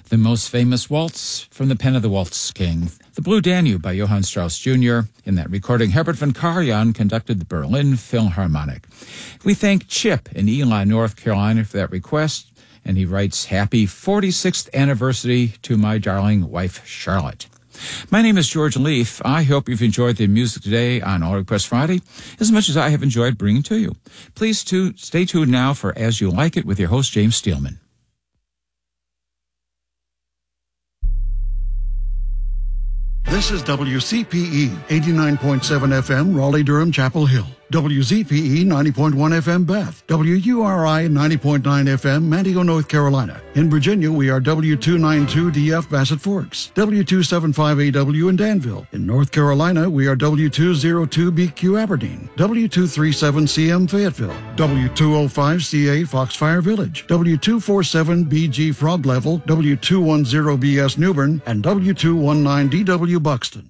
The most famous waltz from the pen of the Waltz King, The Blue Danube by Johann Strauss Jr. In that recording, Herbert von Karajan conducted the Berlin Philharmonic. We thank Chip in Eli, North Carolina for that request, and he writes, Happy 46th anniversary to my darling wife, Charlotte. My name is George Leaf. I hope you've enjoyed the music today on All Request Friday as much as I have enjoyed bringing to you. Please stay tuned now for As You Like It with your host, James Steelman. This is WCPE 89.7 FM, Raleigh-Durham, Chapel Hill. WZPE 90.1 FM, Beth. WURI 90.9 FM, Manteo, North Carolina. In Virginia, we are W292DF, Bassett Forks. W275AW in Danville. In North Carolina, we are W202BQ, Aberdeen. W237CM, Fayetteville. W205CA, Foxfire Village. W247BG, Frog Level. W210BS, Newbern. And W219DW, Buxton.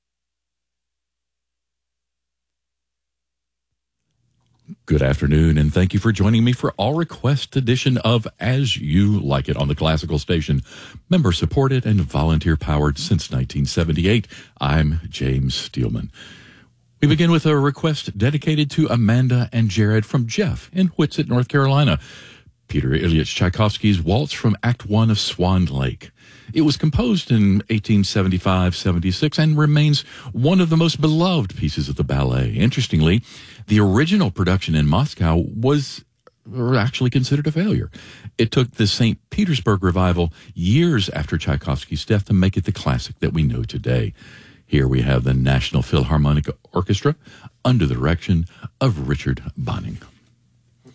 Good afternoon, and thank you for joining me for All Request edition of As You Like It on the Classical Station. Member-supported and volunteer-powered since 1978. I'm James Steelman. We begin with a request dedicated to Amanda and Jared from Jeff in Whitsett, North Carolina. Peter Ilyich Tchaikovsky's Waltz from Act 1 of Swan Lake. It was composed in 1875-76 and remains one of the most beloved pieces of the ballet. Interestingly, the original production in Moscow was actually considered a failure. It took the St. Petersburg revival years after Tchaikovsky's death to make it the classic that we know today. Here we have the National Philharmonic Orchestra under the direction of Richard Bonning.